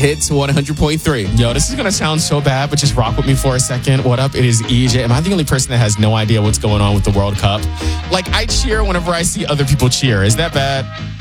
Hits 100.3. Yo, this is going to sound so bad, but just rock with me for a second. What up? It is EJ. Am I the only person that has no idea what's going on with the World Cup? Like, I cheer whenever I see other people cheer. Is that bad?